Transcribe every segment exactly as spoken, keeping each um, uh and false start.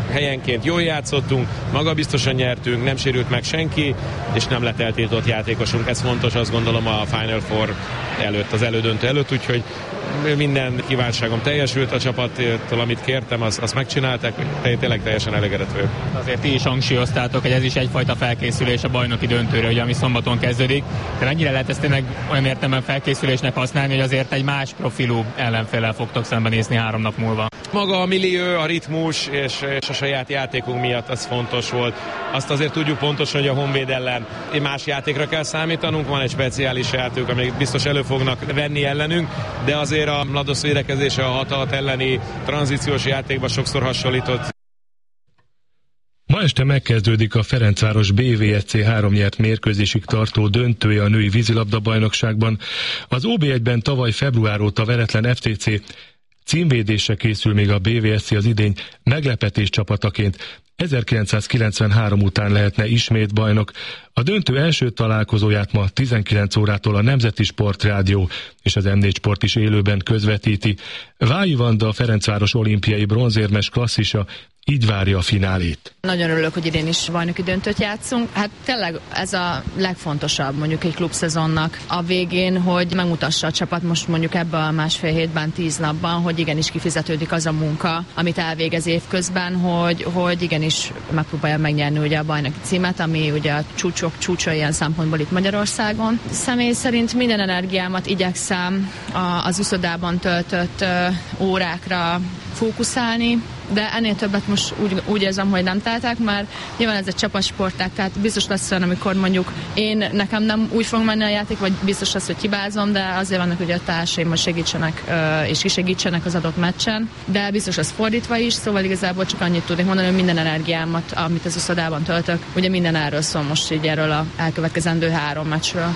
helyenként jól játszottunk, magabiztosan nyertünk, nem sérült meg senki, és nem lett eltiltott játékosunk. Ez fontos, azt gondolom, a Final Four előtt, az elődöntő előtt, úgyhogy minden kívánságom teljesült a csapattól, amit kértem, azt, azt megcsinálták, tényleg teljesen elégedett vagyok. Azért ti is hangsúlyoztátok, hogy ez is egyfajta felkészülés a bajnoki döntőre, ugye, ami szombaton kezdődik, de mennyire lehet ezt tényleg olyan értelemben felkészülésnek használni, hogy azért egy más profilú ellenféllel fogtok szembenézni három nap múlva? Maga a millió, a ritmus és, és a saját játékunk miatt az fontos volt. Azt azért tudjuk pontosan, hogy a Honvéd ellen más játékra kell számítanunk, van egy speciális játék, amelyik biztos elő fognak venni ellenünk, de azért a Mladosz védekezése a hat hat elleni tranzíciós játékban sokszor hasonlított. Ma este megkezdődik a Ferencváros bé vé es cé három nyert mérkőzésig tartó döntője a női vízilabda-bajnokságban. Az ó bé egyben tavaly február óta veretlen ef cé cé címvédésre készül még a bé vé es cé az idény meglepetés csapataként. ezerkilencszázkilencvenhárom után lehetne ismét bajnok. A döntő első találkozóját ma tizenkilenc órától a Nemzeti Sportrádió és az em négy Sport is élőben közvetíti. Vályi Vanda, a Ferencváros olimpiai bronzérmes klasszisa, így várja a finálét. Nagyon örülök, hogy idén is bajnoki döntőt játszunk. Hát tényleg ez a legfontosabb mondjuk egy klubszezonnak a végén, hogy megmutassa a csapat most mondjuk ebben a másfél hétben, tíz napban, hogy igenis kifizetődik az a munka, amit elvégez évközben, hogy, hogy igenis megpróbálja megnyerni ugye a bajnoki címet, ami ugye a csúcsok csúcsa ilyen szempontból itt Magyarországon. Személy szerint minden energiámat igyekszem az uszodában töltött órákra fókuszálni, de ennél többet most úgy, úgy érzem, hogy nem teltek, mert nyilván ez egy csapatsporták, tehát biztos lesz olyan, amikor mondjuk én, nekem nem úgy fog menni a játék, vagy biztos lesz, hogy hibázom, de azért vannak ugye a társaim, hogy segítsenek és kisegítsenek az adott meccsen, de biztos az fordítva is, szóval igazából csak annyit tudnék mondani, hogy minden energiámat, amit az uszodában töltök, ugye minden erről szól most így erről a elkövetkezendő három meccsről.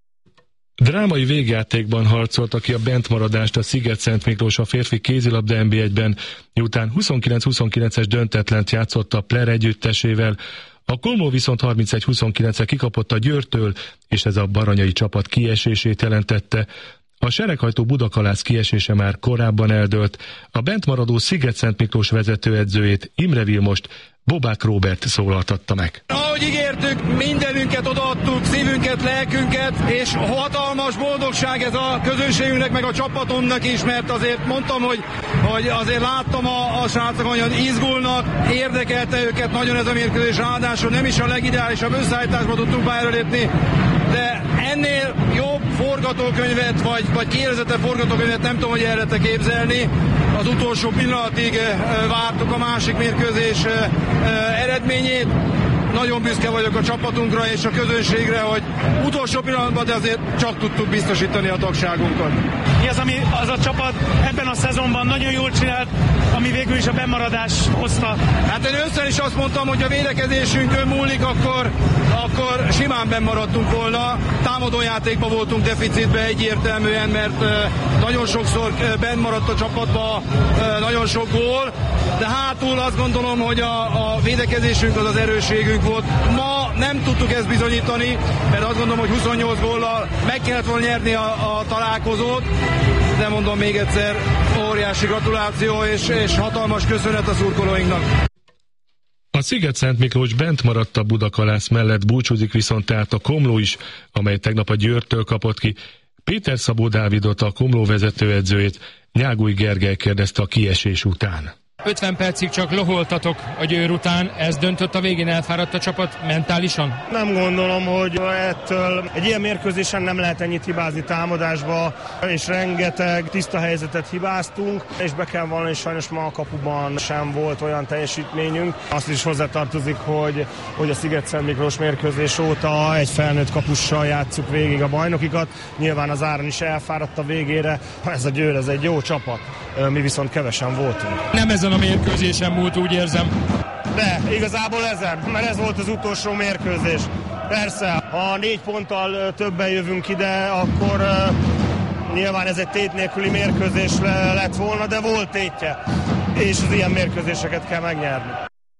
Drámai végjátékban harcolta ki a bentmaradást a Sziget-Szent Miklós a férfi kézilabda en bé egyben, miután huszonkilenc huszonkilences döntetlent játszott a Pler együttesével. A Komló viszont harmincegy huszonkilencre kikapott a Győrtől, és ez a baranyai csapat kiesését jelentette. A Sereghajtó Budakalász kiesése már korábban eldőlt. A bentmaradó Sziget-Szent Miklós vezetőedzőjét, Imre Vilmost, Bobák Róbert szólaltatta meg. Ahogy ígértük, mindenünket odaadtuk, szívünket, lelkünket, és hatalmas boldogság ez a közönségünknek, meg a csapatomnak is, mert azért mondtam, hogy, hogy azért láttam a, a srácok, hogy izgulnak, érdekelte őket nagyon ez a mérkőzés, ráadásul nem is a legideálisabb összeállításba tudtunk pályára lépni, de ennél jobb forgatókönyvet, vagy, vagy kiélezete forgatókönyvet nem tudom, hogy el lehet képzelni. Az utolsó pillanatig vártuk a másik mérkőzés eredményét. Nagyon büszke vagyok a csapatunkra és a közönségre, hogy utolsó pillanatban, de azért csak tudtuk biztosítani a tagságunkat. Mi az, ami az a csapat ebben a szezonban nagyon jól csinált, ami végül is a bemaradást hozta? Hát én össze is azt mondtam, hogy a védekezésünkön múlik, akkor, akkor simán bennmaradtunk volna. Támadójátékban voltunk deficitben egyértelműen, mert nagyon sokszor bennmaradt a csapatban nagyon sok gól, de hátul azt gondolom, hogy a, a védekezésünk az az erősségünk volt. Ma nem tudtuk ezt bizonyítani, mert azt gondolom, hogy huszonnyolc góllal meg kellett volna nyerni a, a találkozót, de mondom még egyszer, óriási gratuláció és, és hatalmas köszönet a szurkolóinknak. A Sziget-Szent Miklós bent maradt a Budakalász mellett, búcsúzik viszont tehát a Komló is, amely tegnap a Győrtől kapott ki. Péter Szabó Dávidot, a Komló vezetőedzőjét, Nyágúj Gergely kérdezte a kiesés után. ötven percig csak loholtatok a Győr után, ez döntött a végén, elfáradt a csapat mentálisan? Nem gondolom, hogy ettől egy ilyen mérkőzésen nem lehet ennyit hibázni támadásba, és rengeteg tiszta helyzetet hibáztunk, és be kell vallani, sajnos ma a kapuban sem volt olyan teljesítményünk. Azt is hozzátartozik, hogy, hogy a Sziget-Szent Miklós mérkőzés óta egy felnőtt kapussal játsszuk végig a bajnokikat. Nyilván az Áron is elfáradt a végére, ez a Győr, ez egy jó csapat, mi viszont kevesen voltunk. Nem ezen a mérkőzésen múlt, úgy érzem. De igazából ezen, mert ez volt az utolsó mérkőzés. Persze, ha négy ponttal többen jövünk ide, akkor uh, nyilván ez egy tét nélküli mérkőzés le, lett volna, de volt tétje. És az ilyen mérkőzéseket kell megnyerni.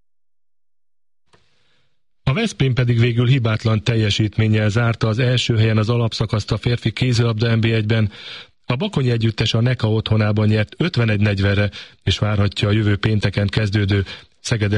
A Veszprém pedig végül hibátlan teljesítménnyel zárta az első helyen az alapszakaszt a férfi kézilabda en bé egyben. A Bakonyi együttes a Neka otthonában nyert ötvenegy negyvenre, és várhatja a jövő pénteken kezdődő Szeged